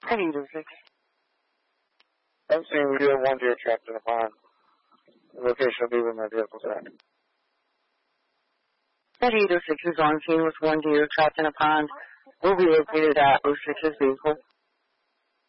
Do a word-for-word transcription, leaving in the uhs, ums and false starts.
Eddie eight oh six. I'm seeing we do have one deer trapped in a pond. The location will be where my vehicle's at. Eddie eight oh six is on scene with one deer trapped in a pond. Will be located at oh six's vehicle.